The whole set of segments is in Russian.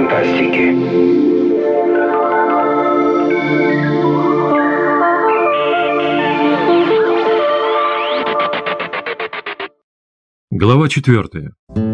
фантастики. Глава 4.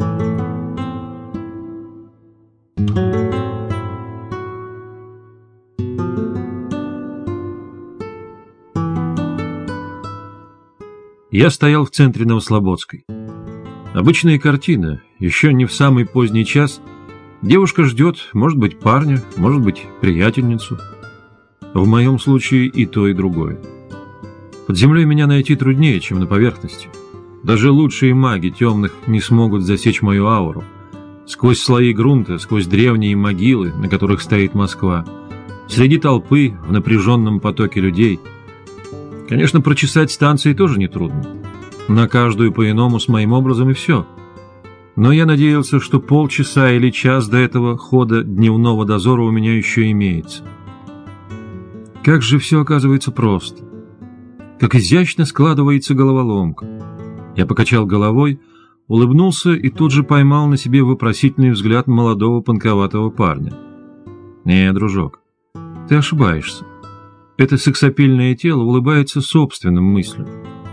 Я стоял в центре Новослободской. Обычная картина, еще не в самый поздний час. Девушка ждет, может быть, парня, может быть, приятельницу. В моем случае и то, и другое. Под землей меня найти труднее, чем на поверхности. Даже лучшие маги темных не смогут засечь мою ауру. Сквозь слои грунта, сквозь древние могилы, на которых стоит Москва, среди толпы, в напряженном потоке людей. Конечно, прочесать станции тоже нетрудно. На каждую по-иному с моим образом и все. Но я надеялся, что полчаса или час до этого хода дневного дозора у меня еще имеется. Как же все оказывается просто. Как изящно складывается головоломка. Я покачал головой, улыбнулся и тут же поймал на себе вопросительный взгляд молодого панковатого парня. «Не, дружок, ты ошибаешься. Это сексапильное тело улыбается собственным мыслям.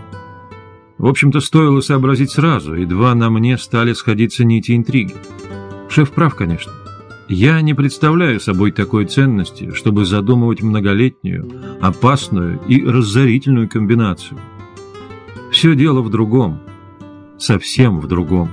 В общем-то, стоило сообразить сразу, едва на мне стали сходиться нити интриги. Шеф прав, конечно. Я не представляю собой такой ценности, чтобы задумывать многолетнюю, опасную и разорительную комбинацию. Все дело в другом. Совсем в другом.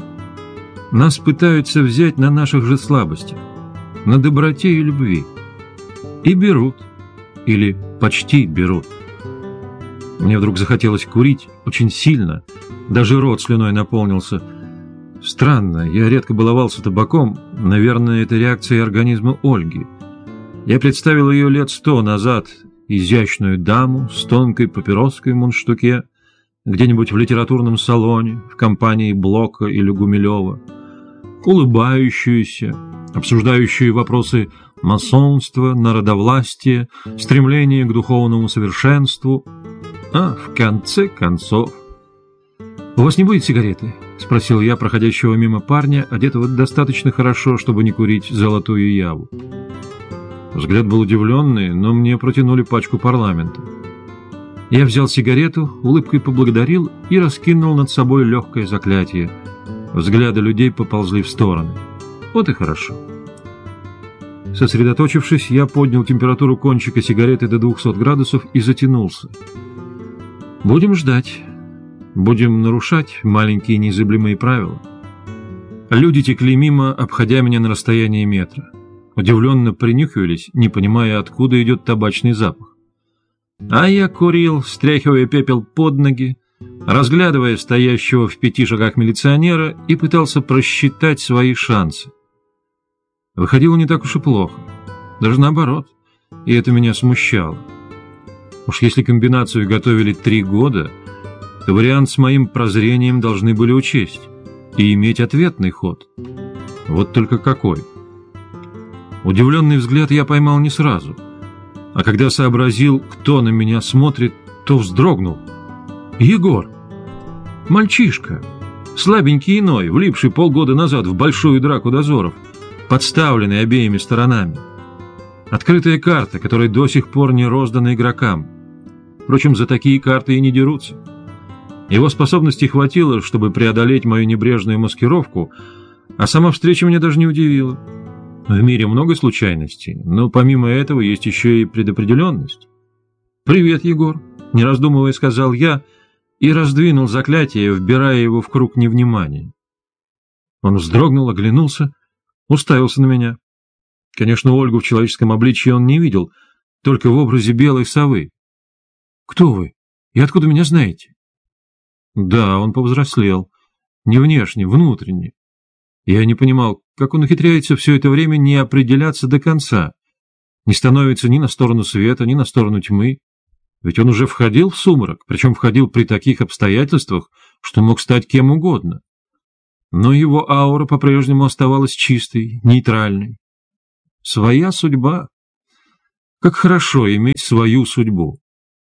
Нас пытаются взять на наших же слабостях, на доброте и любви. И берут. Или почти берут. Мне вдруг захотелось курить очень сильно. Даже рот слюной наполнился. Странно, я редко баловался табаком. Наверное, это реакция организма Ольги. Я представил ее лет 100 назад, изящную даму с тонкой папироской в мундштуке, где-нибудь в литературном салоне, в компании Блока или Гумилева, улыбающуюся, обсуждающую вопросы масонства, народовластия, стремление к духовному совершенству. А, в конце концов... «У вас не будет сигареты?» — спросил я проходящего мимо парня, одетого достаточно хорошо, чтобы не курить золотую яву. Взгляд был удивленный, но мне протянули пачку парламента. Я взял сигарету, улыбкой поблагодарил и раскинул над собой легкое заклятие. Взгляды людей поползли в стороны. Вот и хорошо. Сосредоточившись, я поднял температуру кончика сигареты до 200 градусов и затянулся. Будем ждать. Будем нарушать маленькие незыблемые правила. Люди текли мимо, обходя меня на расстоянии метра. Удивленно принюхивались, не понимая, откуда идет табачный запах. А я курил, стряхивая пепел под ноги, разглядывая стоящего в 5 шагах милиционера и пытался просчитать свои шансы. Выходило не так уж и плохо, даже наоборот, и это меня смущало. Уж если комбинацию готовили 3 года, то вариант с моим прозрением должны были учесть и иметь ответный ход. Вот только какой? Удивленный взгляд я поймал не сразу, а когда сообразил, кто на меня смотрит, то вздрогнул. Егор! Мальчишка! Слабенький иной, влипший полгода назад в большую драку дозоров, подставленный обеими сторонами. Открытая карта, которая до сих пор не роздана игрокам. Впрочем, за такие карты и не дерутся. Его способностей хватило, чтобы преодолеть мою небрежную маскировку, а сама встреча меня даже не удивила. В мире много случайностей, но помимо этого есть еще и предопределенность. «Привет, Егор», — не раздумывая сказал я и раздвинул заклятие, вбирая его в круг невнимания. Он вздрогнул, оглянулся, уставился на меня. Конечно, Ольгу в человеческом обличье он не видел, только в образе белой совы. «Кто вы? И откуда меня знаете?» Да, он повзрослел. Не внешне, внутренне. Я не понимал, как он ухитряется все это время не определяться до конца, не становится ни на сторону света, ни на сторону тьмы. Ведь он уже входил в сумрак, причем входил при таких обстоятельствах, что мог стать кем угодно. Но его аура по-прежнему оставалась чистой, нейтральной. Своя судьба. Как хорошо иметь свою судьбу.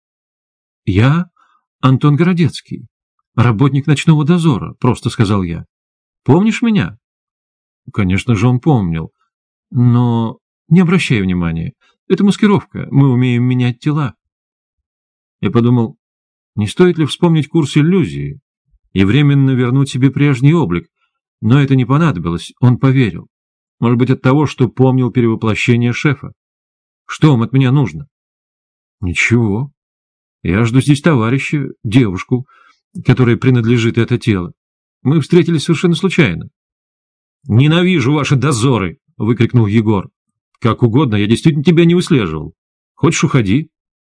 Я Антон Городецкий, работник ночного дозора, просто сказал я. Помнишь меня? Конечно же, он помнил. Но не обращай внимания. Это маскировка. Мы умеем менять тела. Я подумал, не стоит ли вспомнить курс иллюзии и временно вернуть себе прежний облик, но это не понадобилось, он поверил. Может быть, от того, что помнил перевоплощение шефа. Что вам от меня нужно? Ничего. Я жду здесь товарища, девушку, которой принадлежит это тело. Мы встретились совершенно случайно. «Ненавижу ваши дозоры!» — выкрикнул Егор. «Как угодно, я действительно тебя не выслеживал. Хочешь, уходи?»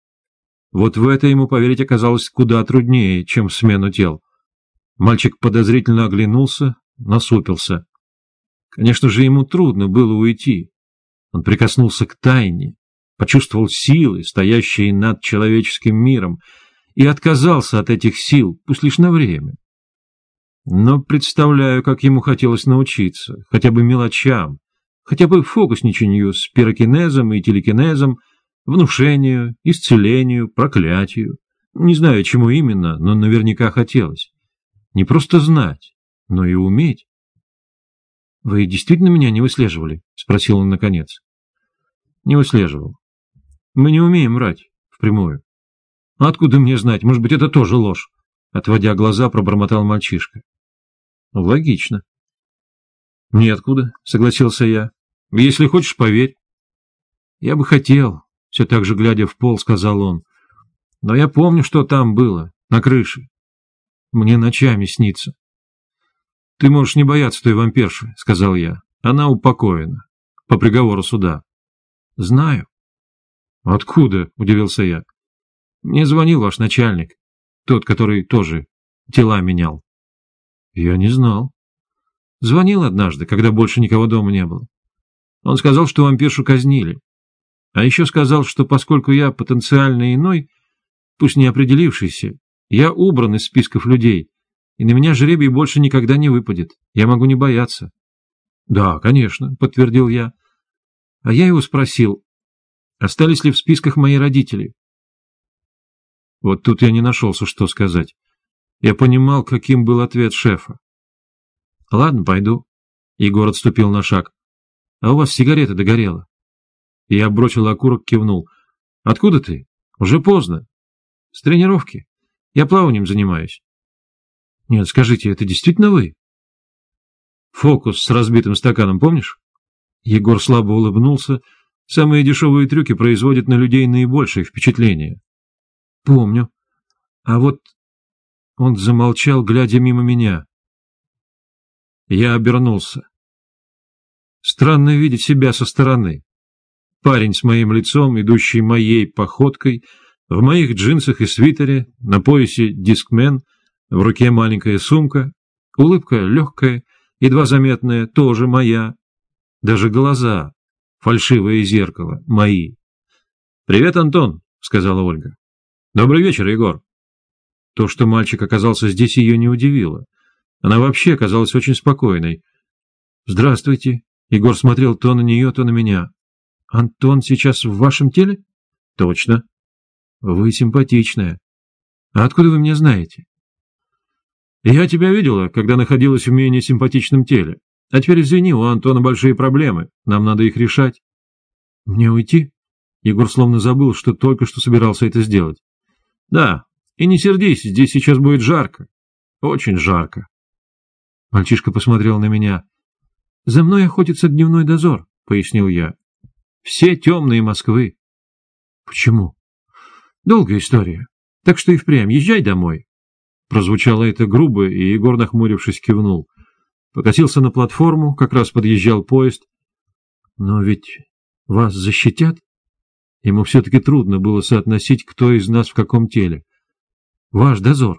Вот в это ему поверить оказалось куда труднее, чем в смену тел. Мальчик подозрительно оглянулся, насупился. Конечно же, ему трудно было уйти. Он прикоснулся к тайне, почувствовал силы, стоящие над человеческим миром, и отказался от этих сил, пусть лишь на время. Но представляю, как ему хотелось научиться, хотя бы мелочам, хотя бы фокусничанию с пирокинезом и телекинезом, внушению, исцелению, проклятию. Не знаю, чему именно, но наверняка хотелось. Не просто знать, но и уметь. — Вы действительно меня не выслеживали? — спросил он наконец. — Не выслеживал. Мы не умеем врать впрямую. — Откуда мне знать? Может быть, это тоже ложь? — отводя глаза, пробормотал мальчишка. — Логично. — Ниоткуда, — согласился я. — Если хочешь, поверь. — Я бы хотел, — все так же глядя в пол, сказал он. — Но я помню, что там было, на крыше. Мне ночами снится. — Ты можешь не бояться той вампирши, — сказал я. Она упокоена. По приговору суда. — Знаю. — Откуда? — удивился я. — Мне звонил ваш начальник. Тот, который тоже тела менял. — Я не знал. Звонил однажды, когда больше никого дома не было. Он сказал, что вампиршу казнили. А еще сказал, что поскольку я потенциально иной, пусть не определившийся, я убран из списков людей, и на меня жребий больше никогда не выпадет. Я могу не бояться. — Да, конечно, — подтвердил я. А я его спросил, остались ли в списках мои родители. Вот тут я не нашелся, что сказать. Я понимал, каким был ответ шефа. — Ладно, пойду. Егор отступил на шаг. — А у вас сигарета догорела. Я бросил окурок, кивнул. — Откуда ты? Уже поздно. — С тренировки. Я плаванием занимаюсь. — Нет, скажите, это действительно вы? — Фокус с разбитым стаканом, помнишь? Егор слабо улыбнулся. Самые дешевые трюки производят на людей наибольшее впечатление. — Помню. А вот... Он замолчал, глядя мимо меня. Я обернулся. Странно видеть себя со стороны. Парень с моим лицом, идущий моей походкой, в моих джинсах и свитере, на поясе дискмен, в руке маленькая сумка, улыбка легкая, едва заметная, тоже моя. Даже глаза, фальшивое зеркало, мои. — Привет, Антон, — сказала Ольга. — Добрый вечер, Егор. То, что мальчик оказался здесь, ее не удивило. Она вообще казалась очень спокойной. — Здравствуйте. Егор смотрел то на нее, то на меня. — Антон сейчас в вашем теле? — Точно. — Вы симпатичная. А откуда вы меня знаете? — Я тебя видела, когда находилась в менее симпатичном теле. А теперь извини, у Антона большие проблемы. Нам надо их решать. — Мне уйти? Егор словно забыл, что только что собирался это сделать. — Да. И не сердись, здесь сейчас будет жарко. Очень жарко. Мальчишка посмотрел на меня. — За мной охотится дневной дозор, — пояснил я. — Все темные Москвы. — Почему? — Долгая история. Так что и впрямь езжай домой. Прозвучало это грубо, и Егор, нахмурившись, кивнул. Покатился на платформу, как раз подъезжал поезд. — Но ведь вас защитят? Ему все-таки трудно было соотносить, кто из нас в каком теле. Ваш дозор.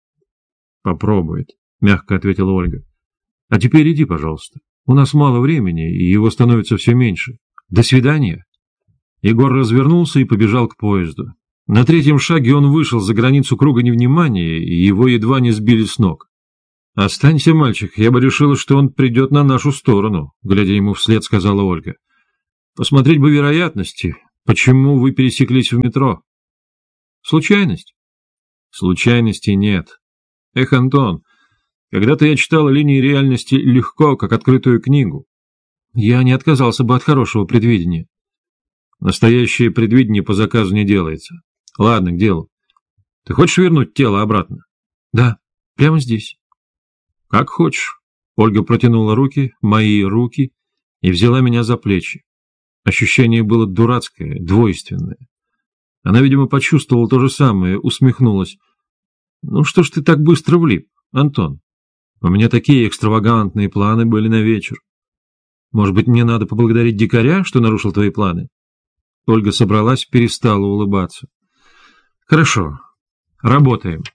— Попробует, — мягко ответила Ольга. — А теперь иди, пожалуйста. У нас мало времени, и его становится все меньше. До свидания. Егор развернулся и побежал к поезду. На третьем шаге он вышел за границу круга невнимания, и его едва не сбили с ног. — Останься, мальчик, я бы решила, что он придет на нашу сторону, — глядя ему вслед, сказала Ольга. — Посмотреть бы вероятности, почему вы пересеклись в метро. — Случайность? Случайностей нет. Эх, Антон, когда-то я читал линии реальности легко, как открытую книгу. Я не отказался бы от хорошего предвидения. Настоящее предвидение по заказу не делается. Ладно, к делу. Ты хочешь вернуть тело обратно? Да, прямо здесь. Как хочешь. Ольга протянула руки, мои руки, и взяла меня за плечи. Ощущение было дурацкое, двойственное. Она, видимо, почувствовала то же самое, усмехнулась. Ну что ж ты так быстро влип, Антон? У меня такие экстравагантные планы были на вечер. Может быть, мне надо поблагодарить дикаря, что нарушил твои планы? Ольга собралась, перестала улыбаться. Хорошо, работаем.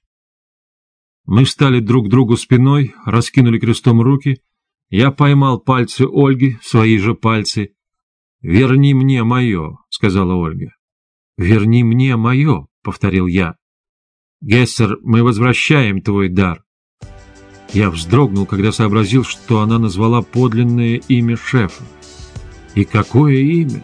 Мы встали друг к другу спиной, раскинули крестом руки. Я поймал пальцы Ольги, свои же пальцы. «Верни мне мое», — сказала Ольга. «Верни мне мое», — повторил я. «Гессер, мы возвращаем твой дар». Я вздрогнул, когда сообразил, что она назвала подлинное имя шефа. И какое имя?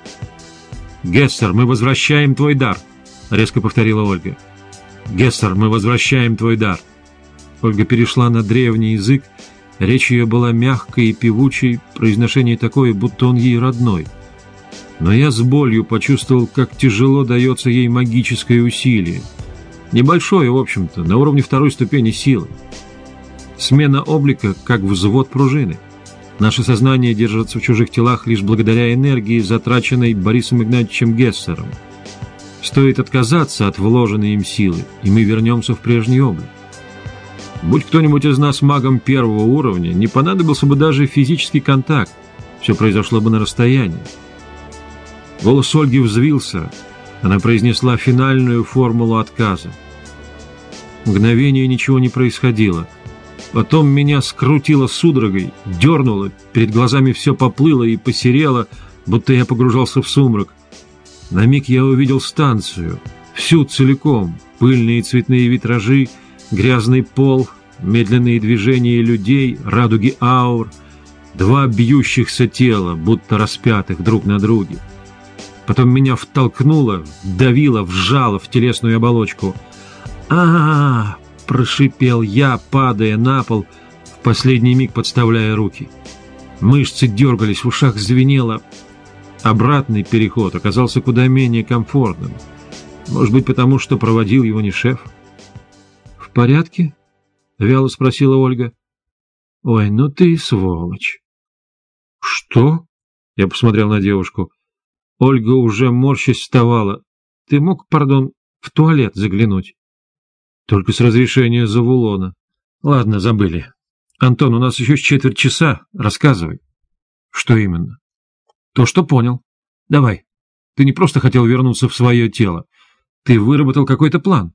«Гессер, мы возвращаем твой дар», — резко повторила Ольга. «Гессер, мы возвращаем твой дар». Ольга перешла на древний язык, речь ее была мягкой и певучей, произношение такое, будто он ей родной. Но я с болью почувствовал, как тяжело дается ей магическое усилие. Небольшое, в общем-то, на уровне второй ступени силы. Смена облика, как взвод пружины. Наше сознание держится в чужих телах лишь благодаря энергии, затраченной Борисом Игнатьевичем Гессером. Стоит отказаться от вложенной им силы, и мы вернемся в прежний облик. Будь кто-нибудь из нас магом первого уровня, не понадобился бы даже физический контакт, все произошло бы на расстоянии. Голос Ольги взвился, она произнесла финальную формулу отказа. Мгновение ничего не происходило. Потом меня скрутило судорогой, дернуло, перед глазами все поплыло и посерело, будто я погружался в сумрак. На миг я увидел станцию, всю целиком, пыльные цветные витражи, грязный пол, медленные движения людей, радуги аур, два бьющихся тела, будто распятых друг на друге. Потом меня втолкнуло, вдавило, вжало в телесную оболочку. «А-а-а!» — прошипел я, падая на пол, в последний миг подставляя руки. Мышцы дергались, в ушах звенело. Обратный переход оказался куда менее комфортным. Может быть, потому что проводил его не шеф. «В порядке?» — вяло спросила Ольга. «Ой, ну ты сволочь!» «Что?» — я посмотрел на девушку. Ольга уже морщась вставала. «Ты мог, пардон, в туалет заглянуть?» «Только с разрешения Завулона». «Ладно, забыли. Антон, у нас еще четверть часа. Рассказывай». «Что именно?» «То, что понял. Давай. Ты не просто хотел вернуться в свое тело. Ты выработал какой-то план».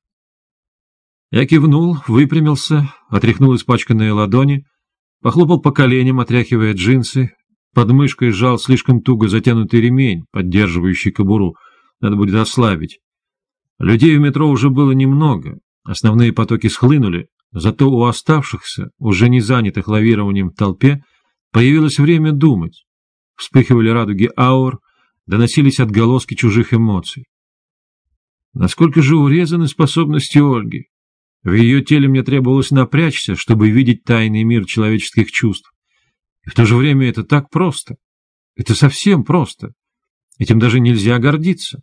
Я кивнул, выпрямился, отряхнул испачканные ладони, похлопал по коленям, отряхивая джинсы, под мышкой сжал слишком туго затянутый ремень, поддерживающий кобуру. Надо будет ослабить. Людей в метро уже было немного, основные потоки схлынули, зато у оставшихся, уже не занятых лавированием в толпе, появилось время думать. Вспыхивали радуги аур, доносились отголоски чужих эмоций. Насколько же урезаны способности Ольги? В ее теле мне требовалось напрячься, чтобы видеть тайный мир человеческих чувств. И в то же время это так просто. Это совсем просто. Этим даже нельзя гордиться.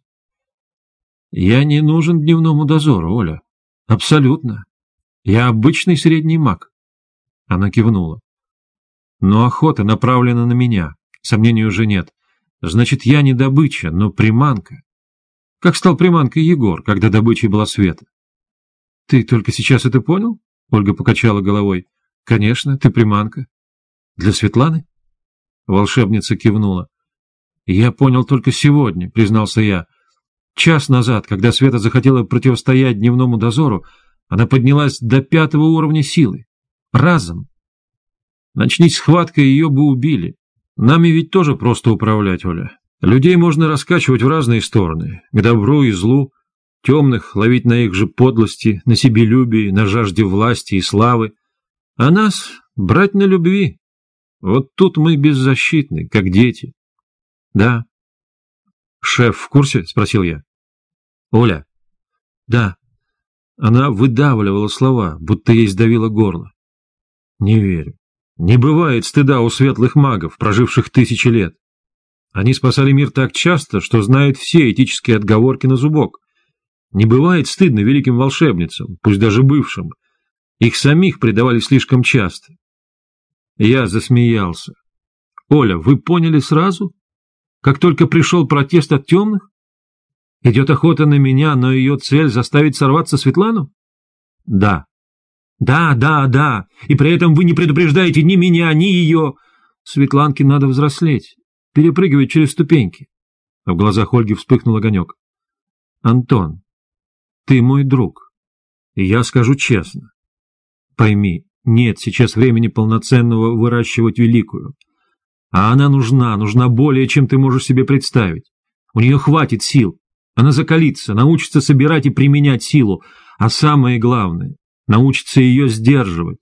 Я не нужен дневному дозору, Оля. Абсолютно. Я обычный средний маг. Она кивнула. Но охота направлена на меня. Сомнений уже нет. Значит, я не добыча, но приманка. Как стал приманкой Егор, когда добычей была Света? Ты только сейчас это понял? Ольга покачала головой. Конечно, ты приманка. Для Светланы? Волшебница кивнула. Я понял только сегодня, признался я. Час назад, когда Света захотела противостоять дневному дозору, она поднялась до 5-го уровня силы. Разом. Начнись схватка, ее бы убили. Нами ведь тоже просто управлять, Оля. Людей можно раскачивать в разные стороны, к добру и злу, темных ловить на их же подлости, на себелюбии, на жажде власти и славы, а нас брать на любви. Вот тут мы беззащитны, как дети. Да. Шеф в курсе? Спросил я. Оля. Да. Она выдавливала слова, будто ей сдавило горло. Не верю. Не бывает стыда у светлых магов, проживших тысячи лет. Они спасали мир так часто, что знают все этические отговорки на зубок. Не бывает стыдно великим волшебницам, пусть даже бывшим. Их самих предавали слишком часто. Я засмеялся. Оля, вы поняли сразу? Как только пришел протест от темных? Идет охота на меня, но ее цель заставить сорваться Светлану? Да. Да. И при этом вы не предупреждаете ни меня, ни ее. Светланке надо взрослеть, перепрыгивать через ступеньки. А в глазах Ольги вспыхнул огонек. Антон, ты мой друг. И я скажу честно. Пойми, нет сейчас времени полноценного выращивать великую. А она нужна более, чем ты можешь себе представить. У нее хватит сил. Она закалится, научится собирать и применять силу. А самое главное, научится ее сдерживать.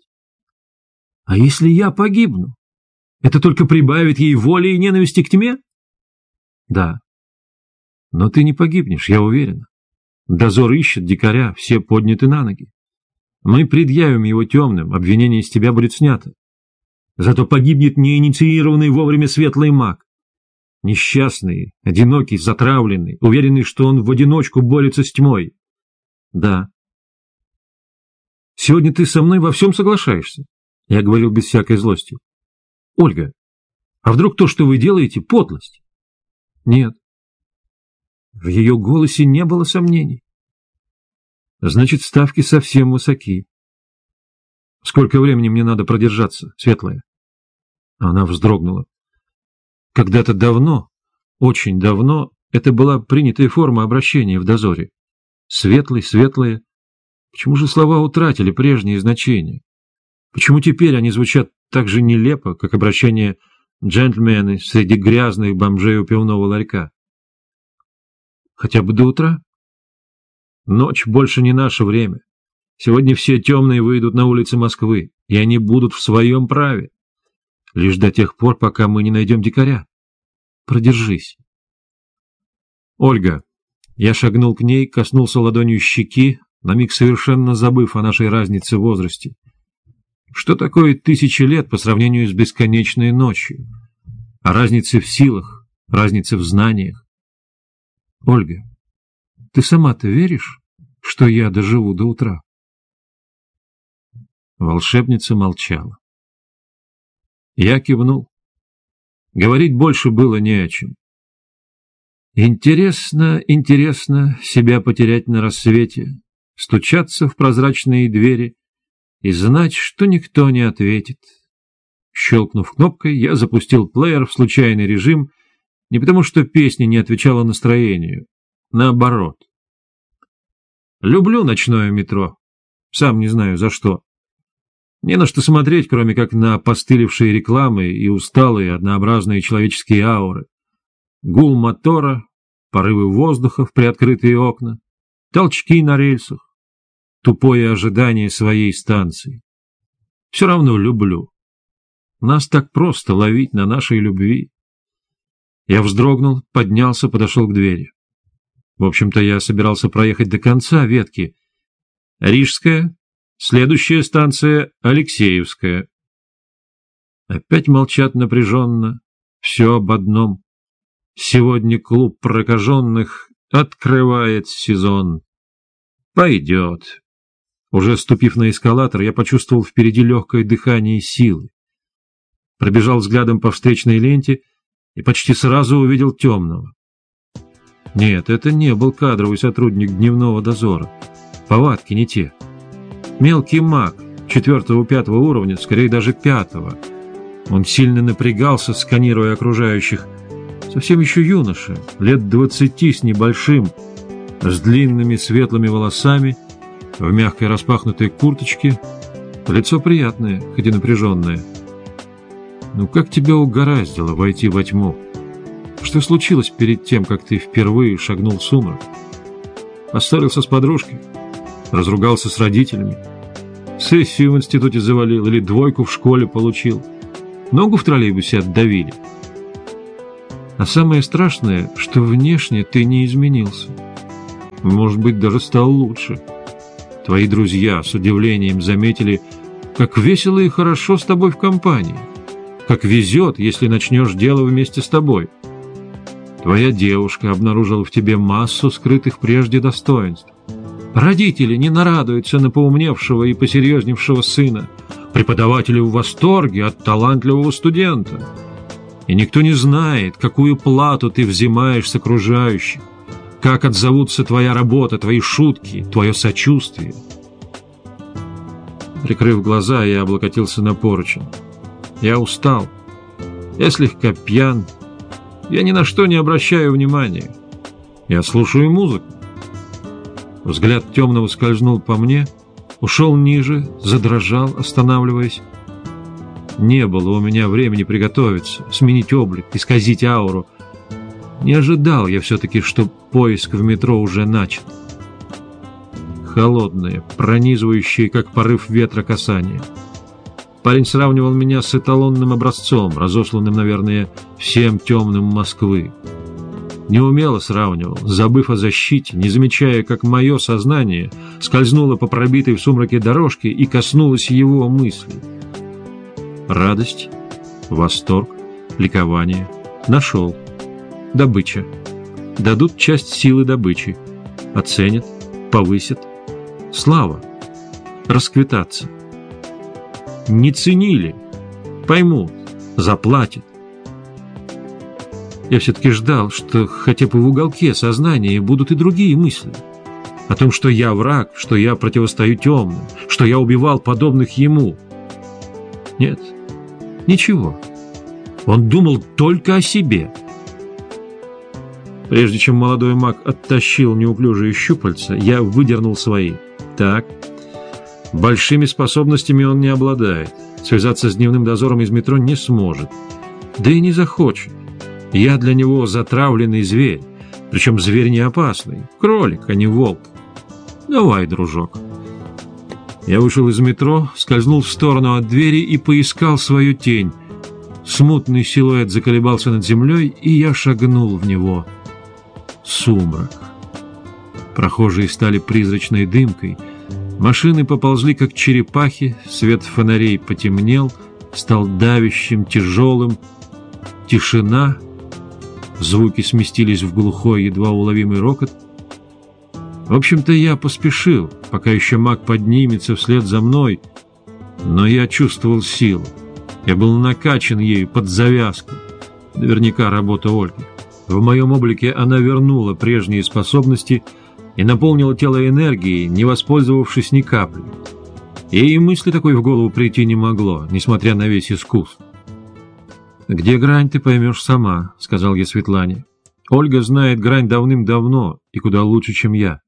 А если я погибну? Это только прибавит ей воли и ненависти к тьме? Да. Но ты не погибнешь, я уверен. Дозор ищет дикаря, все подняты на ноги. Мы предъявим его темным, обвинение с тебя будет снято. Зато погибнет неинициированный вовремя светлый маг. Несчастный, одинокий, затравленный, уверенный, что он в одиночку борется с тьмой. Да. Сегодня ты со мной во всем соглашаешься? Я говорил без всякой злости. Ольга, а вдруг то, что вы делаете, подлость? Нет. В ее голосе не было сомнений. Значит, ставки совсем высоки. Сколько времени мне надо продержаться, Светлая? Она вздрогнула. Когда-то давно, очень давно, это была принятая форма обращения в дозоре. Светлый, светлая. Почему же слова утратили прежние значения? Почему теперь они звучат так же нелепо, как обращение джентльмены среди грязных бомжей у пивного ларька? Хотя бы до утра? Ночь больше не наше время. Сегодня все темные выйдут на улицы Москвы, и они будут в своем праве. Лишь до тех пор, пока мы не найдем дикаря. Продержись. Ольга. Я шагнул к ней, коснулся ладонью щеки, на миг совершенно забыв о нашей разнице в возрасте. Что такое 1000 лет по сравнению с бесконечной ночью? О разнице в силах, разнице в знаниях. Ольга, ты сама-то веришь, что я доживу до утра? Волшебница молчала. Я кивнул. Говорить больше было не о чем. Интересно себя потерять на рассвете, стучаться в прозрачные двери и знать, что никто не ответит. Щелкнув кнопкой, я запустил плеер в случайный режим, не потому что песня не отвечала настроению, наоборот. Люблю ночное метро, сам не знаю за что. Не на что смотреть, кроме как на опостылевшие рекламы и усталые однообразные человеческие ауры. Гул мотора, порывы воздуха в приоткрытые окна, толчки на рельсах, тупое ожидание своей станции. Все равно люблю. Нас так просто ловить на нашей любви. Я вздрогнул, поднялся, подошел к двери. В общем-то, я собирался проехать до конца ветки. Рижская, следующая станция Алексеевская. Опять молчат напряженно, все об одном. Сегодня клуб прокаженных открывает сезон. Пойдет. Уже ступив на эскалатор, я почувствовал впереди легкое дыхание силы. Пробежал взглядом по встречной ленте и почти сразу увидел темного. Нет, это не был кадровый сотрудник дневного дозора. Повадки не те. Мелкий маг 4-5 уровня, скорее даже 5-го. Он сильно напрягался, сканируя окружающих. Совсем еще юноша, лет 20 с небольшим, с длинными светлыми волосами, в мягкой распахнутой курточке. Лицо приятное, хоть и напряженное. Ну как тебя угораздило войти во тьму? Что случилось перед тем, как ты впервые шагнул в сумрак? Поссорился с подружкой? Разругался с родителями? Сессию в институте завалил или двойку в школе получил? Ногу в троллейбусе отдавили? А самое страшное, что внешне ты не изменился. Может быть, даже стал лучше. Твои друзья с удивлением заметили, Как весело и хорошо с тобой в компании. Как везет, если начнешь дело вместе с тобой. Твоя девушка обнаружила в тебе массу скрытых прежде достоинств. Родители не нарадуются на поумневшего и посерьезневшего сына. Преподаватели в восторге от талантливого студента. И никто не знает, какую плату ты взимаешь с окружающих, как отзовутся твоя работа, твои шутки, твое сочувствие. Прикрыв глаза, я облокотился на поручень. Я устал. Я слегка пьян. Я ни на что не обращаю внимания. Я слушаю музыку. Взгляд темного скользнул по мне, ушел ниже, задрожал, останавливаясь. Не было у меня времени приготовиться, сменить облик, исказить ауру. Не ожидал я все-таки, что поиск в метро уже начат. Холодное, пронизывающее, как порыв ветра, касание. Парень сравнивал меня с эталонным образцом, разосланным, наверное, всем темным Москвы. Неумело сравнивал, забыв о защите, не замечая, как мое сознание скользнуло по пробитой в сумраке дорожке и коснулось его мысли. Радость, восторг, ликование. Нашел. Добыча. Дадут часть силы добычи. Оценят, повысят. Слава. Расквитаться. Не ценили. Поймут. Заплатят. Я все-таки ждал, что хотя бы в уголке сознания будут и другие мысли. О том, что я враг, что я противостою темным, что я убивал подобных ему. Нет, ничего. Он думал только о себе. Прежде чем молодой маг оттащил неуклюжие щупальца, я выдернул свои. Так, большими способностями он не обладает. Связаться с дневным дозором из метро не сможет. Да и не захочет. Я для него затравленный зверь, причем зверь не опасный, кролик, а не волк. Давай, дружок. Я вышел из метро, скользнул в сторону от двери и поискал свою тень. Смутный силуэт заколебался над землей, и я шагнул в него. Сумрак. Прохожие стали призрачной дымкой, машины поползли, как черепахи, свет фонарей потемнел, стал давящим, тяжелым. Тишина. Звуки сместились в глухой, едва уловимый рокот. В общем-то, я поспешил, пока еще маг поднимется вслед за мной, но я чувствовал силу. Я был накачан ею под завязку. Наверняка работа Ольги. В моем облике она вернула прежние способности и наполнила тело энергией, не воспользовавшись ни каплей. Ей и мысли такой в голову прийти не могло, несмотря на весь искус. «Где грань, ты поймешь сама», — сказал я Светлане. «Ольга знает грань давным-давно и куда лучше, чем я».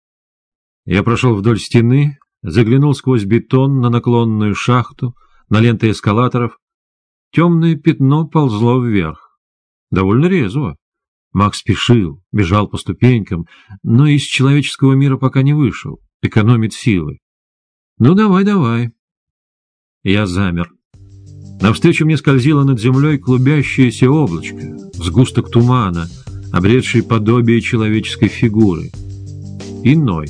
Я прошел вдоль стены, заглянул сквозь бетон на наклонную шахту, на ленты эскалаторов. Темное пятно ползло вверх. Довольно резво. Маг спешил, бежал по ступенькам, но из человеческого мира пока не вышел, экономит силы. «Ну, давай». Я замер. Навстречу мне скользило над землей клубящееся облачко, сгусток тумана, обретший подобие человеческой фигуры. Иной.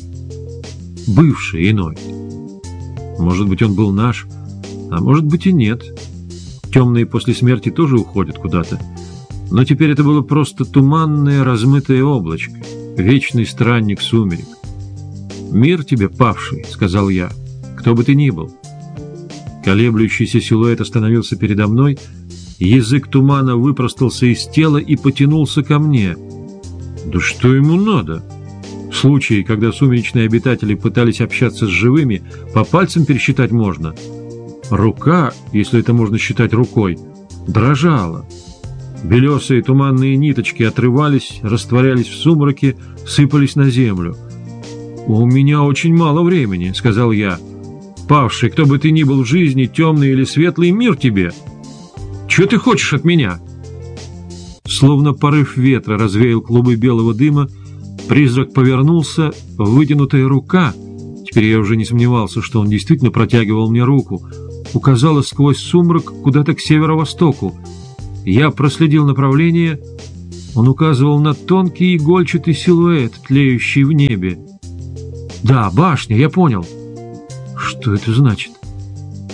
Бывший иной. Может быть, он был наш, а может быть и нет. Темные после смерти тоже уходят куда-то. Но теперь это было просто туманное, размытое облачко, вечный странник сумерек. «Мир тебе, павший», — сказал я, — «кто бы ты ни был». Колеблющийся силуэт остановился передо мной, язык тумана выпростался из тела и потянулся ко мне. Да что ему надо? В случае, когда сумеречные обитатели пытались общаться с живыми, по пальцам пересчитать можно. Рука, если это можно считать рукой, дрожала. Белесые туманные ниточки отрывались, растворялись в сумраке, сыпались на землю. «У меня очень мало времени», — сказал я. «Павший, кто бы ты ни был в жизни, темный или светлый, мир тебе! Чего ты хочешь от меня?» Словно порыв ветра развеял клубы белого дыма, призрак повернулся, вытянутая рука, теперь я уже не сомневался, что он действительно протягивал мне руку, указала сквозь сумрак куда-то к северо-востоку. Я проследил направление, он указывал на тонкий игольчатый силуэт, тлеющий в небе. «Да, башня, я понял». Что это значит?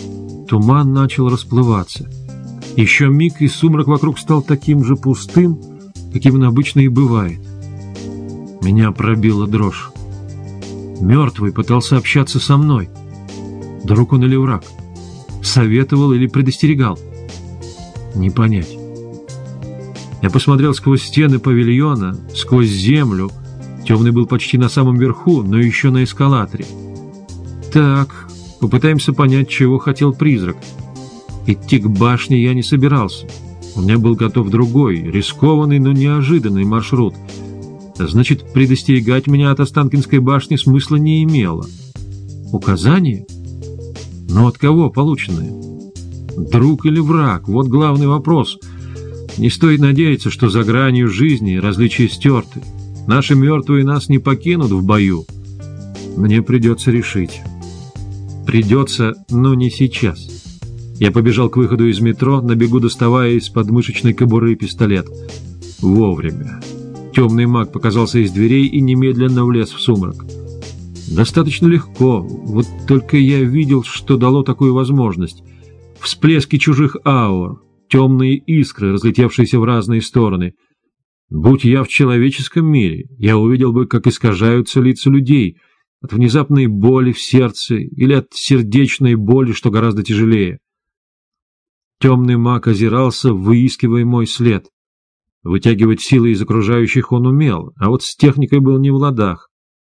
Туман начал расплываться. Еще миг, и сумрак вокруг стал таким же пустым, каким он обычно и бывает. Меня пробила дрожь. Мертвый пытался общаться со мной. Друг он или враг? Советовал или предостерегал? Не понять. Я посмотрел сквозь стены павильона, сквозь землю. Темный был почти на самом верху, но еще на эскалаторе. Так, попытаемся понять, чего хотел призрак. Идти к башне я не собирался. У меня был готов другой, рискованный, но неожиданный маршрут. Значит, предостерегать меня от Останкинской башни смысла не имело. Указания? Но от кого полученные? Друг или враг? Вот главный вопрос. Не стоит надеяться, что за гранью жизни различия стерты. Наши мертвые нас не покинут в бою. Мне придется решить. Придется, но не сейчас. Я побежал к выходу из метро, на бегу доставая из подмышечной кобуры пистолет. Вовремя. Темный маг показался из дверей и немедленно влез в сумрак. Достаточно легко, вот только я видел, что дало такую возможность. Всплески чужих аур, темные искры, разлетевшиеся в разные стороны. Будь я в человеческом мире, я увидел бы, как искажаются лица людей от внезапной боли в сердце или от сердечной боли, что гораздо тяжелее. Темный маг озирался, выискивая мой след. Вытягивать силы из окружающих он умел, а вот с техникой был не в ладах.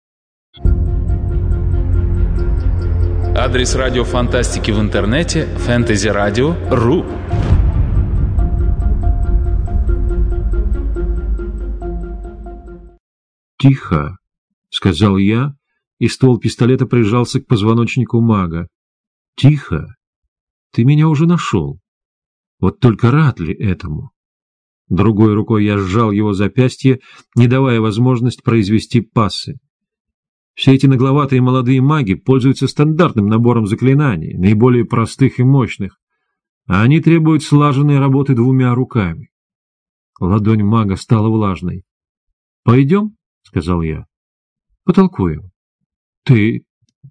Адрес радио фантастики в интернете — fantasyradio.ru. «Тихо», — сказал я, и ствол пистолета прижался к позвоночнику мага. «Тихо. Ты меня уже нашел. Вот только рад ли этому?» Другой рукой я сжал его запястье, не давая возможность произвести пассы. Все эти нагловатые молодые маги пользуются стандартным набором заклинаний, наиболее простых и мощных, а они требуют слаженной работы двумя руками. Ладонь мага стала влажной. «Пойдем?» — сказал я. «Потолкуем». «Ты...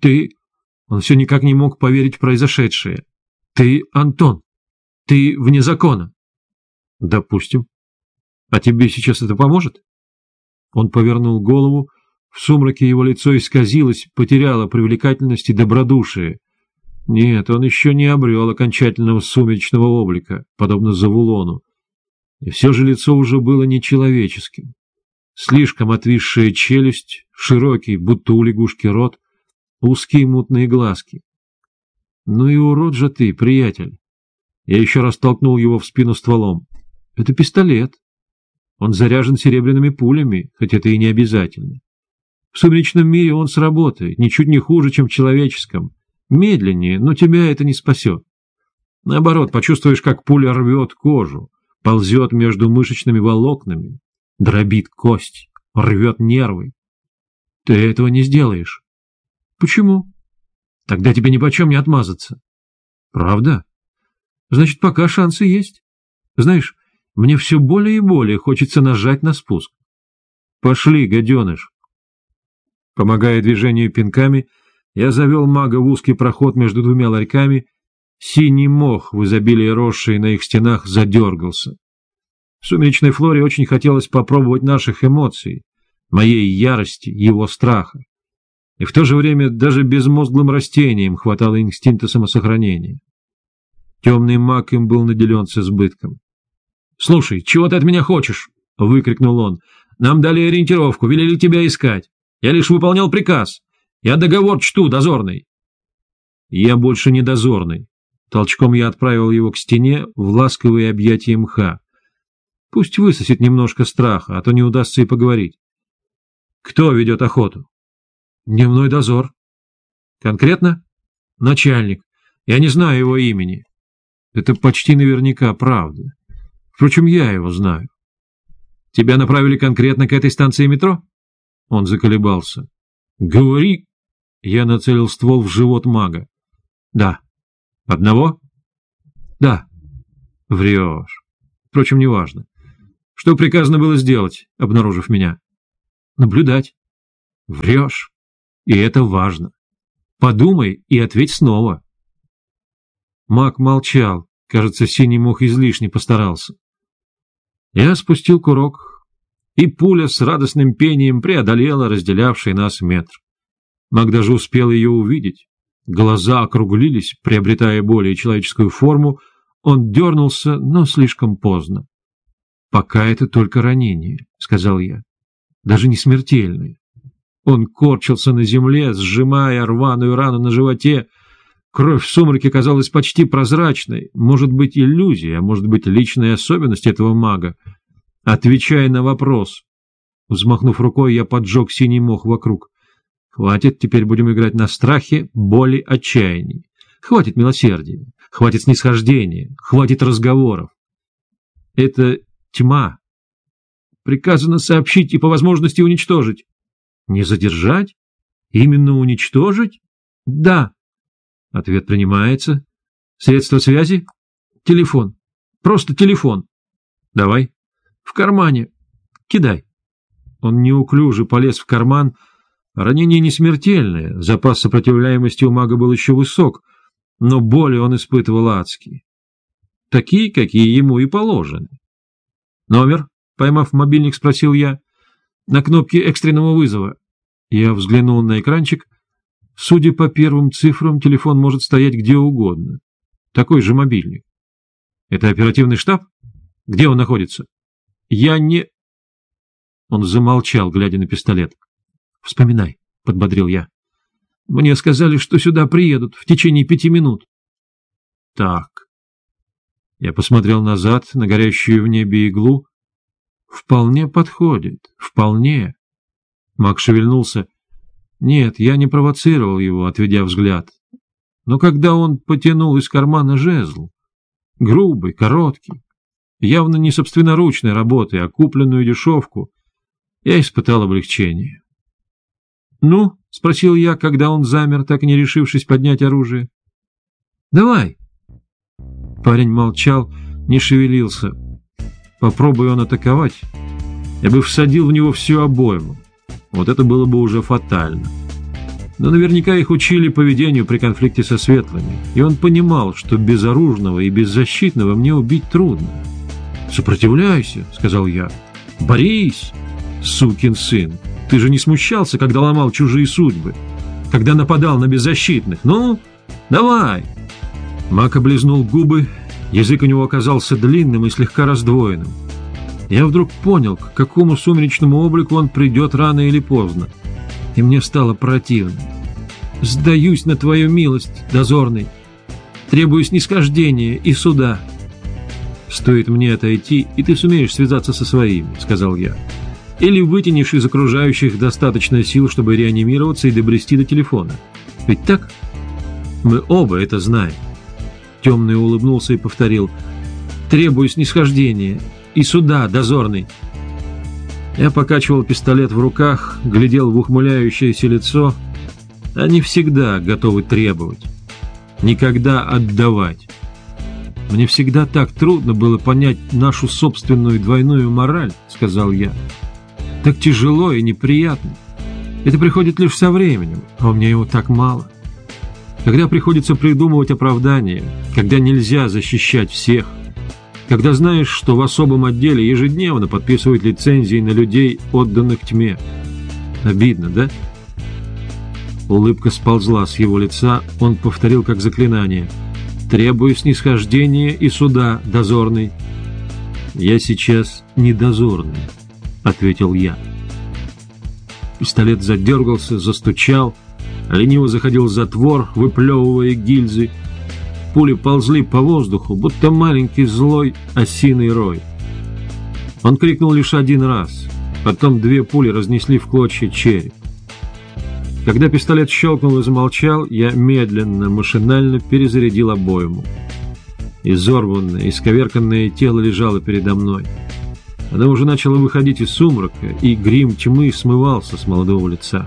Он все никак не мог поверить в произошедшее. «Ты Антон. Ты вне закона». «Допустим. А тебе сейчас это поможет?» Он повернул голову. В сумраке его лицо исказилось, потеряло привлекательность и добродушие. Нет, он еще не обрел окончательного сумеречного облика, подобно Завулону. И все же лицо уже было нечеловеческим. Слишком отвисшая челюсть, широкий, будто у лягушки рот, узкие мутные глазки. «Ну и урод же ты, приятель!» Я еще раз толкнул его в спину стволом. «Это пистолет. Он заряжен серебряными пулями, хоть это и не обязательно. В сумеречном мире он сработает, ничуть не хуже, чем в человеческом. Медленнее, но тебя это не спасет. Наоборот, почувствуешь, как пуля рвет кожу, ползет между мышечными волокнами, дробит кость, рвет нервы. Ты этого не сделаешь. Почему? Тогда тебе нипочем не отмазаться. Правда? Значит, пока шансы есть. Знаешь, мне все более и более хочется нажать на спуск. Пошли, гаденыш. Помогая движению пинками, я завел мага в узкий проход между двумя ларьками. Синий мох, в изобилии росший на их стенах, задергался. В сумеречной флоре очень хотелось попробовать наших эмоций, моей ярости, его страха. И в то же время даже безмозглым растениям хватало инстинкта самосохранения. Темный маг им был наделен с избытком. «Слушай, чего ты от меня хочешь?» — выкрикнул он. «Нам дали ориентировку, велели тебя искать. Я лишь выполнял приказ. Я договор чту, дозорный». «Я больше не дозорный». Толчком я отправил его к стене в ласковые объятия мха. Пусть высосет немножко страха, а то не удастся и поговорить. «Кто ведет охоту?» «Дневной дозор». «Конкретно?» «Начальник. Я не знаю его имени». «Это почти наверняка правда. Впрочем, я его знаю». «Тебя направили конкретно к этой станции метро?» Он заколебался. «Говори!» Я нацелил ствол в живот мага. «Да». «Одного?» «Да». «Врешь. Впрочем, неважно. Что приказано было сделать, обнаружив меня?» «Наблюдать». «Врешь. И это важно. Подумай и ответь снова». Маг молчал. Кажется, Синий Мох излишне постарался. Я спустил курок, и пуля с радостным пением преодолела разделявший нас метр. Маг даже успел ее увидеть. Глаза округлились, приобретая более человеческую форму. Он дернулся, но слишком поздно. «Пока это только ранение», — сказал я. «Даже не смертельное». Он корчился на земле, сжимая рваную рану на животе. Кровь в сумраке казалась почти прозрачной. Может быть, иллюзия, а может быть, личная особенность этого мага. Отвечая на вопрос. Взмахнув рукой, я поджег Синий Мох вокруг. Хватит, теперь будем играть на страхе, боли, отчаянии. Хватит милосердия, хватит снисхождения, хватит разговоров. Это тьма. Приказано сообщить и по возможности уничтожить. Не задержать? Именно уничтожить? Да. Ответ принимается. Средство связи? Телефон. Просто телефон. Давай. В кармане. Кидай. Он неуклюже полез в карман. Ранение не смертельное, запас сопротивляемости у мага был еще высок, но боли он испытывал адские. Такие, какие ему и положены. «Номер?» — поймав мобильник, спросил я. «На кнопке экстренного вызова». Я взглянул на экранчик. Судя по первым цифрам, телефон может стоять где угодно. Такой же мобильник. «Это оперативный штаб? Где он находится?» «Я не...» Он замолчал, глядя на пистолет. «Вспоминай», — подбодрил я. «Мне сказали, что сюда приедут в течение 5 минут». «Так». Я посмотрел назад на горящую в небе иглу. «Вполне подходит, вполне». Маг шевельнулся. Нет, я не провоцировал его, отведя взгляд. Но когда он потянул из кармана жезл, грубый, короткий, явно не собственноручной работы, а купленную дешевку, я испытал облегчение. «Ну?» — спросил я, когда он замер, так и не решившись поднять оружие. «Давай». Парень молчал, не шевелился. Попробуй он атаковать, я бы всадил в него всю обойму. Вот это было бы уже фатально. Но наверняка их учили поведению при конфликте со светлыми, и он понимал, что безоружного и беззащитного мне убить трудно. «Сопротивляйся», — сказал я. «Борись, сукин сын. Ты же не смущался, когда ломал чужие судьбы, когда нападал на беззащитных. Ну, давай!» Маг облизнул губы, язык у него оказался длинным и слегка раздвоенным. Я вдруг понял, к какому сумеречному облику он придет рано или поздно, и мне стало противно. «Сдаюсь на твою милость, дозорный, требую снисхождения и суда». «Стоит мне отойти, и ты сумеешь связаться со своими», — сказал я. «Или вытянешь из окружающих достаточно сил, чтобы реанимироваться и добрести до телефона. Ведь так? Мы оба это знаем». Темный улыбнулся и повторил: «Требую снисхождения и суда, дозорный». Я покачивал пистолет в руках, глядел в ухмыляющееся лицо. Они всегда готовы требовать, никогда отдавать. «Мне всегда так трудно было понять нашу собственную двойную мораль», — сказал я. «Так тяжело и неприятно. Это приходит лишь со временем, а у меня его так мало. Когда приходится придумывать оправдания, когда нельзя защищать всех, когда знаешь, что в особом отделе ежедневно подписывают лицензии на людей, отданных тьме. Обидно, да?» Улыбка сползла с его лица, он повторил как заклинание: «Требую снисхождения и суда, дозорный». «Я сейчас не дозорный», — ответил я. Пистолет задергался, застучал, лениво заходил затвор, выплевывая гильзы. Пули ползли по воздуху, будто маленький злой осиный рой. Он крикнул лишь один раз, потом 2 пули разнесли в клочья череп. Когда пистолет щелкнул и замолчал, я медленно, машинально перезарядил обойму. Изорванное, исковерканное тело лежало передо мной. Оно уже начало выходить из сумрака, и грим тьмы смывался с молодого лица.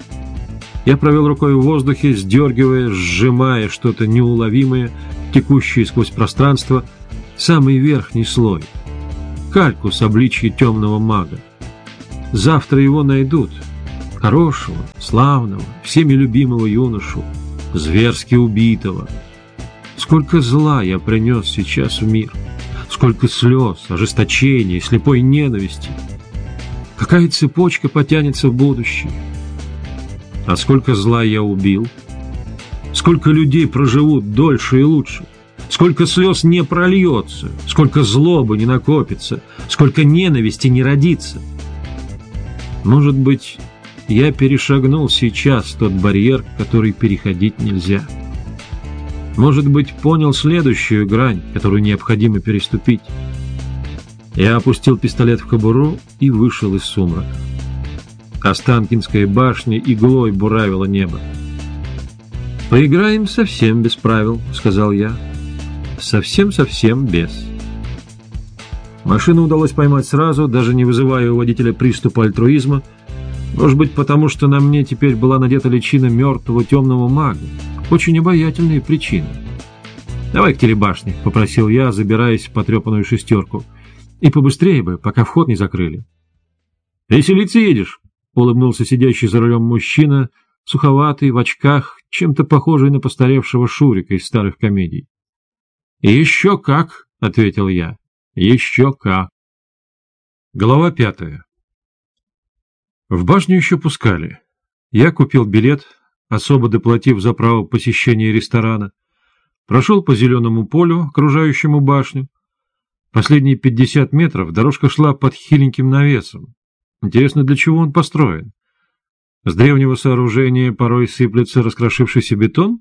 Я провел рукой в воздухе, сдергивая, сжимая что-то неуловимое, текущее сквозь пространство, самый верхний слой, кальку с обличья темного мага. Завтра его найдут, хорошего, славного, всеми любимого юношу, зверски убитого. Сколько зла я принес сейчас в мир, сколько слез, ожесточения, слепой ненависти. Какая цепочка потянется в будущее? А сколько зла я убил? Сколько людей проживут дольше и лучше? Сколько слез не прольется? Сколько злобы не накопится? Сколько ненависти не родится? Может быть, я перешагнул сейчас тот барьер, который переходить нельзя. Может быть, понял следующую грань, которую необходимо переступить. Я опустил пистолет в кобуру и вышел из сумрака. Останкинская башня иглой буравила небо. «Поиграем совсем без правил», — сказал я. «Совсем-совсем без». Машину удалось поймать сразу, даже не вызывая у водителя приступа альтруизма. Может быть, потому что на мне теперь была надета личина мертвого темного мага. Очень обаятельные причины. «Давай к телебашне», — попросил я, забираясь в потрепанную шестерку. «И побыстрее бы, пока вход не закрыли». «Веселиться едешь?» — улыбнулся сидящий за рулем мужчина, суховатый, в очках, чем-то похожий на постаревшего Шурика из старых комедий. «Еще как», — ответил я, — «еще как». Глава 5. В башню еще пускали. Я купил билет, особо доплатив за право посещения ресторана, прошел по зеленому полю, окружающему башню. Последние 50 метров дорожка шла под хиленьким навесом. Интересно, для чего он построен? С древнего сооружения порой сыплется раскрошившийся бетон?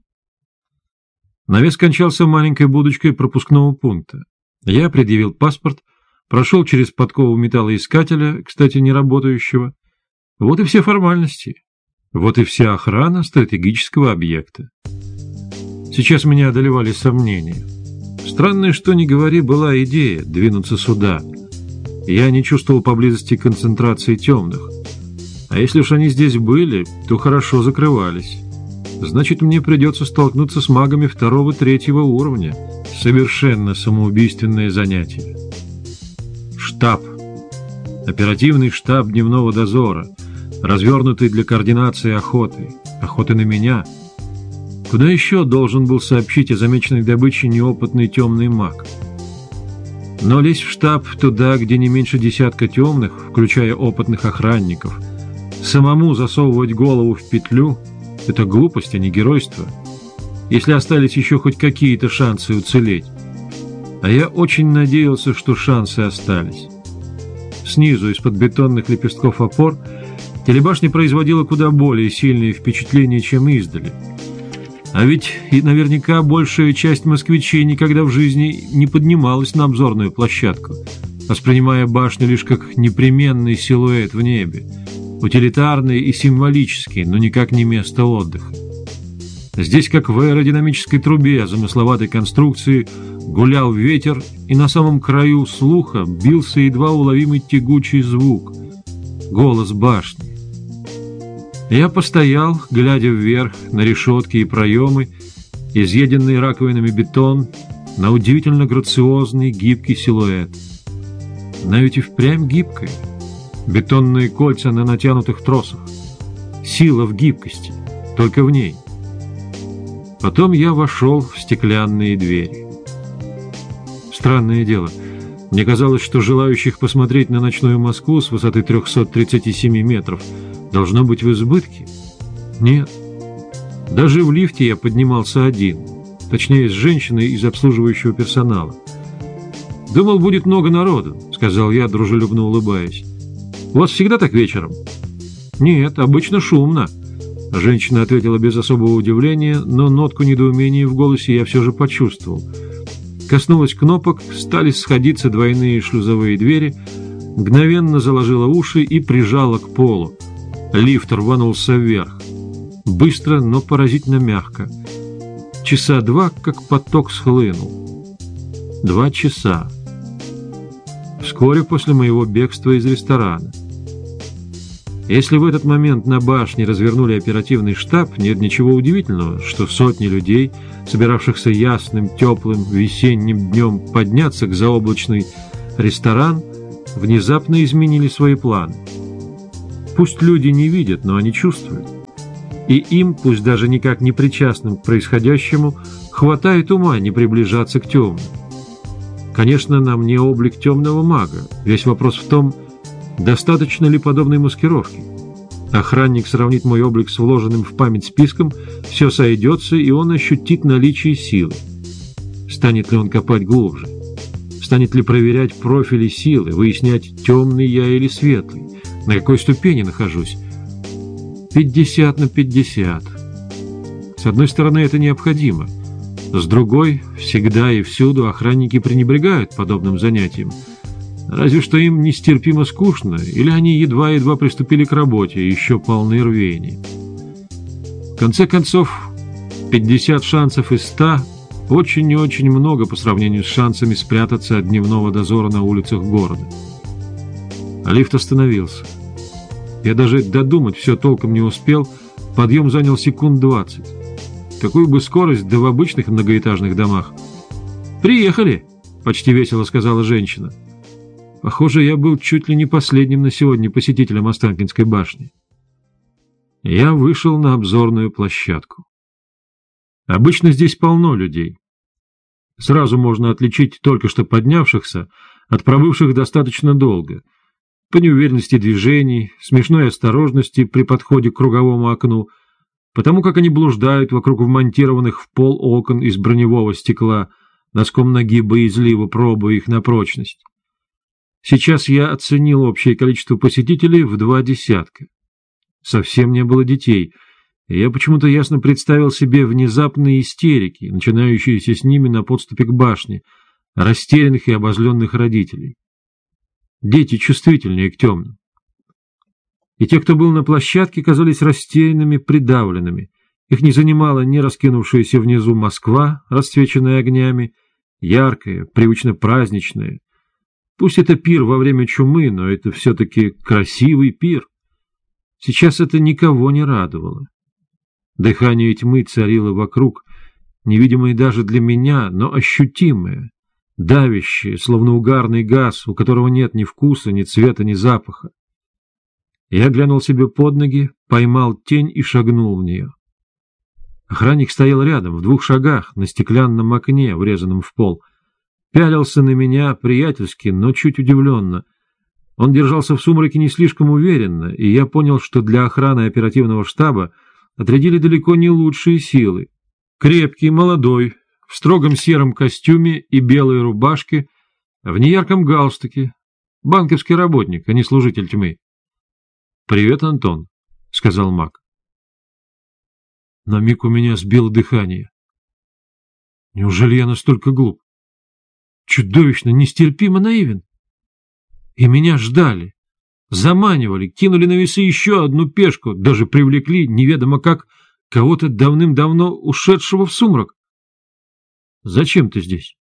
Навес кончался маленькой будочкой пропускного пункта. Я предъявил паспорт, прошел через подкову металлоискателя, кстати, не работающего. Вот и все формальности. Вот и вся охрана стратегического объекта. Сейчас меня одолевали сомнения. Странная, что ни говори, была идея двинуться сюда. Я не чувствовал поблизости концентрации темных. А если уж они здесь были, то хорошо закрывались. Значит, мне придется столкнуться с магами 2-3 уровня. Совершенно самоубийственное занятие. Штаб. Оперативный штаб дневного дозора, развернутый для координации охоты. Охоты на меня. Куда еще должен был сообщить о замеченной добыче неопытный темный маг? Но лезть в штаб туда, где не меньше десятка темных, включая опытных охранников, самому засовывать голову в петлю — это глупость, а не геройство. Если остались еще хоть какие-то шансы уцелеть. А я очень надеялся, что шансы остались. Снизу, из-под бетонных лепестков опор, телебашня производила куда более сильные впечатления, чем издали. А ведь и наверняка большая часть москвичей никогда в жизни не поднималась на обзорную площадку, воспринимая башню лишь как непременный силуэт в небе, утилитарный и символический, но никак не место отдыха. Здесь, как в аэродинамической трубе замысловатой конструкции, гулял ветер, и на самом краю слуха бился едва уловимый тягучий звук — голос башни. Я постоял, глядя вверх на решетки и проемы, изъеденный раковинами бетон, на удивительно грациозный гибкий силуэт. Но ведь и впрямь гибкое. Бетонные кольца на натянутых тросах. Сила в гибкости, только в ней. Потом я вошел в стеклянные двери. Странное дело. Мне казалось, что желающих посмотреть на ночную Москву с высоты 337 метров должно быть в избытке. Нет. Даже в лифте я поднимался один, точнее, с женщиной из обслуживающего персонала. «Думал, будет много народу», — сказал я, дружелюбно улыбаясь. «У вас всегда так вечером?» «Нет, обычно шумно», — женщина ответила без особого удивления, но нотку недоумения в голосе я все же почувствовал. Коснулась кнопок, стали сходиться двойные шлюзовые двери, мгновенно заложила уши и прижала к полу. Лифт рванулся вверх. Быстро, но поразительно мягко. Часа 2, как поток схлынул. 2 часа. Вскоре после моего бегства из ресторана. Если в этот момент на башне развернули оперативный штаб, нет ничего удивительного, что сотни людей, собиравшихся ясным, теплым, весенним днем подняться к заоблачный ресторан, внезапно изменили свои планы. Пусть люди не видят, но они чувствуют. И им, пусть даже никак не причастным к происходящему, хватает ума не приближаться к темным. Конечно, на мне облик темного мага. Весь вопрос в том, достаточно ли подобной маскировки. Охранник сравнит мой облик с вложенным в память списком, все сойдется, и он ощутит наличие силы. Станет ли он копать глубже? Станет ли проверять профили силы, выяснять, темный я или светлый? На какой ступени нахожусь? 50 на 50. С одной стороны, это необходимо. С другой, всегда и всюду охранники пренебрегают подобным занятием. Разве что им нестерпимо скучно, или они едва-едва приступили к работе, еще полны рвения. В конце концов, 50 шансов из 100 очень и очень много по сравнению с шансами спрятаться от дневного дозора на улицах города. А лифт остановился. Я даже додумать все толком не успел, подъем занял секунд 20. Какую бы скорость, да в обычных многоэтажных домах. «Приехали!» — почти весело сказала женщина. Похоже, я был чуть ли не последним на сегодня посетителем Останкинской башни. Я вышел на обзорную площадку. Обычно здесь полно людей. Сразу можно отличить только что поднявшихся от пробывших достаточно долго, по неуверенности движений, смешной осторожности при подходе к круговому окну, потому как они блуждают вокруг вмонтированных в пол окон из броневого стекла, носком ноги боязливо пробуя их на прочность. Сейчас я оценил общее количество посетителей в 20. Совсем не было детей, и я почему-то ясно представил себе внезапные истерики, начинающиеся с ними на подступе к башне, растерянных и обозленных родителей. Дети чувствительнее к темным. И те, кто был на площадке, казались растерянными, придавленными. Их не занимала ни раскинувшаяся внизу Москва, расцвеченная огнями, яркая, привычно праздничная. Пусть это пир во время чумы, но это все-таки красивый пир. Сейчас это никого не радовало. Дыхание тьмы царило вокруг, невидимое даже для меня, но ощутимое, давящее, словно угарный газ, у которого нет ни вкуса, ни цвета, ни запаха. Я глянул себе под ноги, поймал тень и шагнул в нее. Охранник стоял рядом, в 2 шагах, на стеклянном окне, врезанном в пол. Пялился на меня приятельски, но чуть удивленно. Он держался в сумраке не слишком уверенно, и я понял, что для охраны оперативного штаба отрядили далеко не лучшие силы. Крепкий, молодой, в строгом сером костюме и белой рубашке, в неярком галстуке. Банковский работник, а не служитель тьмы. «Привет, Антон», — сказал маг. На миг у меня сбило дыхание. Неужели я настолько глуп? Чудовищно, нестерпимо наивен. И меня ждали, заманивали, кинули на весы еще одну пешку, даже привлекли, неведомо как, кого-то давным-давно ушедшего в сумрак. Зачем ты здесь?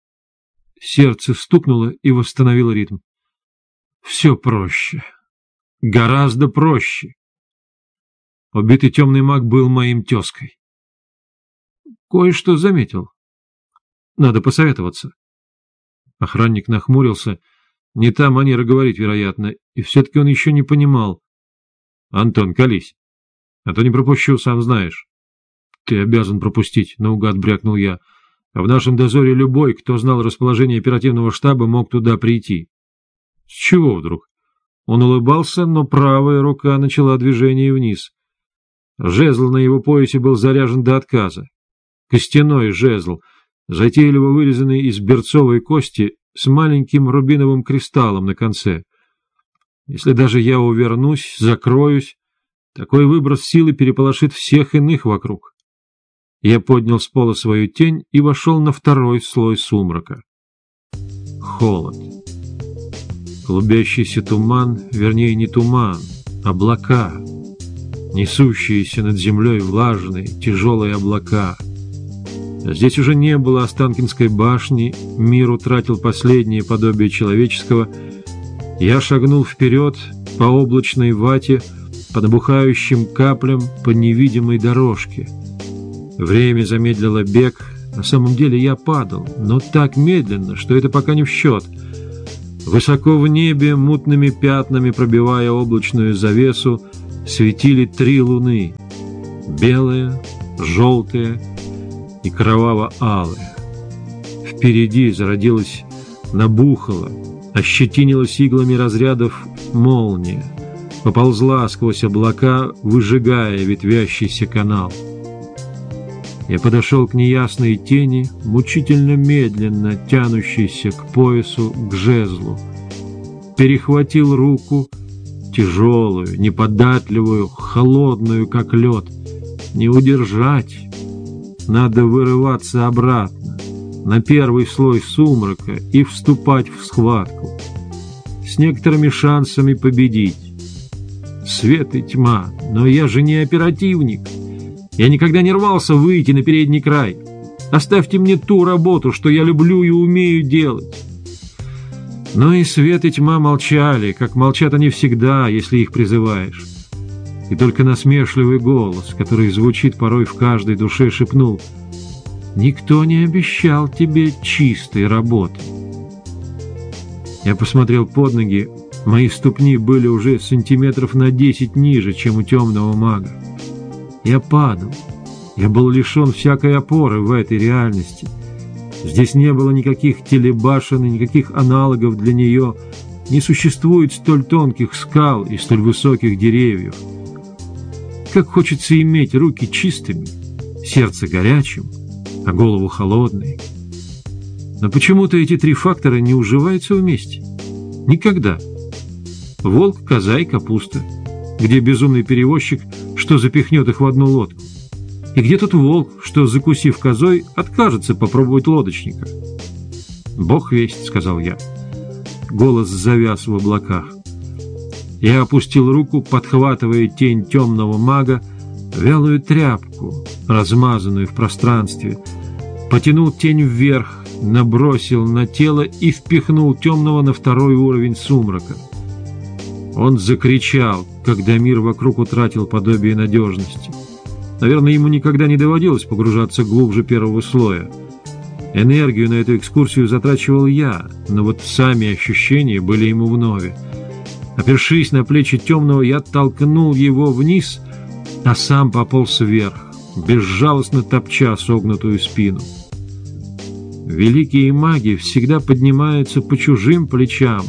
Сердце стукнуло и восстановило ритм. Все проще. Гораздо проще. Убитый темный маг был моим тезкой. Кое-что заметил. Надо посоветоваться. Охранник нахмурился. Не та манера говорить, вероятно, и все-таки он еще не понимал. Антон, колись, а то не пропущу, сам знаешь. Ты обязан пропустить, наугад брякнул я. А в нашем дозоре любой, кто знал расположение оперативного штаба, мог туда прийти. С чего вдруг? Он улыбался, но правая рука начала движение вниз. Жезл на его поясе был заряжен до отказа. Костяной жезл, затейливо вырезанный из берцовой кости с маленьким рубиновым кристаллом на конце. Если даже я увернусь, закроюсь, такой выброс силы переполошит всех иных вокруг. Я поднял с пола свою тень и вошел на второй слой сумрака. Холод. Клубящийся туман, вернее не туман, облака, несущиеся над землей влажные, тяжелые облака. Здесь уже не было Останкинской башни, мир утратил последнее подобие человеческого. Я шагнул вперед по облачной вате, по набухающим каплям, по невидимой дорожке. Время замедлило бег. На самом деле я падал, но так медленно, что это пока не в счет. Высоко в небе, мутными пятнами пробивая облачную завесу, светили 3 луны. белое, желтое и кроваво-алое. Впереди зародилась, набухала, ощетинилась иглами разрядов молния, поползла сквозь облака, выжигая ветвящийся канал. Я подошел к неясной тени, мучительно медленно тянущейся к поясу, к жезлу. Перехватил руку, тяжелую, неподатливую, холодную, как лед. Не удержать. Надо вырываться обратно, на первый слой сумрака, и вступать в схватку. С некоторыми шансами победить. Свет и тьма, но я же не оперативник. Я никогда не рвался выйти на передний край. Оставьте мне ту работу, что я люблю и умею делать. Но и свет, и тьма молчали, как молчат они всегда, если их призываешь. И только насмешливый голос, который звучит порой в каждой душе, шепнул: «Никто не обещал тебе чистой работы». Я посмотрел под ноги, мои ступни были уже сантиметров на 10 ниже, чем у темного мага. Я падал, я был лишен всякой опоры в этой реальности. Здесь не было никаких телебашен и никаких аналогов для нее, не существует столь тонких скал и столь высоких деревьев. Как хочется иметь руки чистыми, сердце горячим, а голову холодной. Но почему-то эти три фактора не уживаются вместе. Никогда. Волк, коза и капуста. Где безумный перевозчик, что запихнет их в одну лодку? И где тот волк, что, закусив козой, откажется попробовать лодочника? «Бог весть», — сказал я. Голос завяз в облаках. Я опустил руку, подхватывая тень темного мага, вялую тряпку, размазанную в пространстве, потянул тень вверх, набросил на тело и впихнул темного на второй уровень сумрака. Он закричал, когда мир вокруг утратил подобие надежности. Наверное, ему никогда не доводилось погружаться глубже первого слоя. Энергию на эту экскурсию затрачивал я, но вот сами ощущения были ему вновь. Опершись на плечи темного, я толкнул его вниз, а сам пополз вверх, безжалостно топча согнутую спину. Великие маги всегда поднимаются по чужим плечам.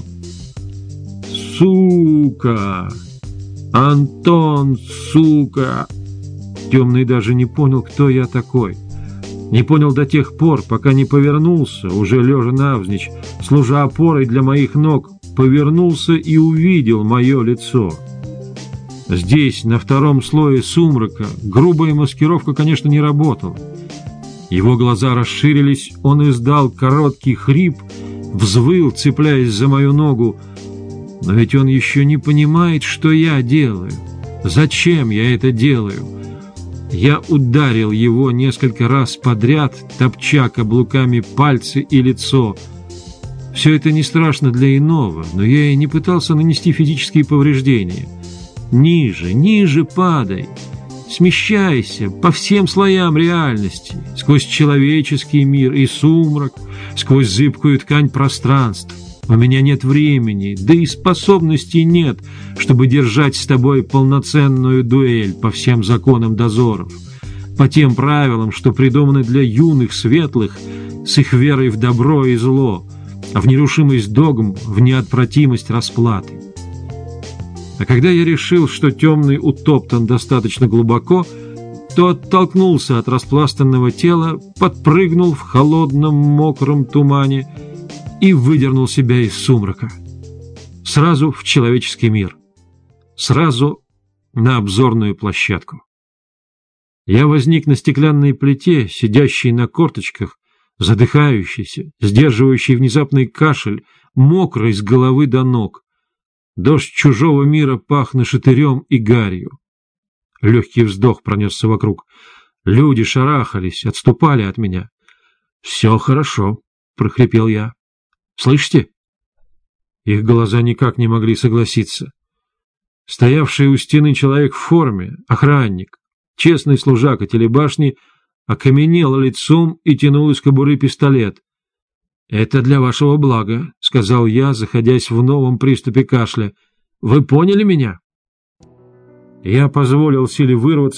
«Сука! Антон, сука!» Темный даже не понял, кто я такой. Не понял до тех пор, пока не повернулся, уже лежа навзничь, служа опорой для моих ног, повернулся и увидел мое лицо. Здесь, на втором слое сумрака, грубая маскировка, конечно, не работала. Его глаза расширились, он издал короткий хрип, взвыл, цепляясь за мою ногу. Но ведь он еще не понимает, что я делаю. Зачем я это делаю? Я ударил его несколько раз подряд, топча каблуками пальцы и лицо. Все это не страшно для иного, но я и не пытался нанести физические повреждения. Ниже, ниже падай, смещайся по всем слоям реальности, сквозь человеческий мир и сумрак, сквозь зыбкую ткань пространств. У меня нет времени, да и способностей нет, чтобы держать с тобой полноценную дуэль по всем законам дозоров, по тем правилам, что придуманы для юных светлых с их верой в добро и зло, в нерушимость догм, в неотвратимость расплаты. А когда я решил, что темный утоптан достаточно глубоко, то оттолкнулся от распластанного тела, подпрыгнул в холодном мокром тумане и выдернул себя из сумрака. Сразу в человеческий мир. Сразу на обзорную площадку. Я возник на стеклянной плите, сидящей на корточках, задыхающийся, сдерживающий внезапный кашель, мокрый с головы до ног. Дождь чужого мира пах нашатырем и гарью. Легкий вздох пронесся вокруг. Люди шарахались, отступали от меня. «Все хорошо», — прохрипел я. «Слышите?» Их глаза никак не могли согласиться. Стоявший у стены человек в форме, охранник, честный служака телебашни, окаменел лицом и тянул из кобуры пистолет. «Это для вашего блага», — сказал я, заходясь в новом приступе кашля. «Вы поняли меня?» Я позволил силе вырваться